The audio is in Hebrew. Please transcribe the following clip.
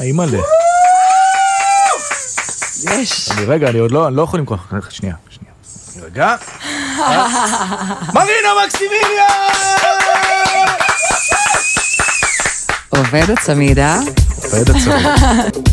אימא'לה. יש. רגע, אני לא יכול למכוח. שנייה. רגע. מרינה מקסימיליאן! עובד הצמידה. עובד הצמידה.